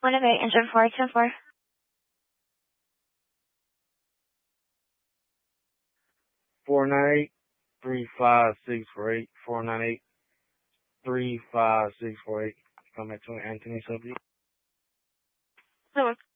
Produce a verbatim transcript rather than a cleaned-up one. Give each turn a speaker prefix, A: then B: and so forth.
A: One of eight, engine four, two four.
B: Four nine eight three five six four eight. Four nine eight three five six four eight. Come back to Anthony Subject.
A: So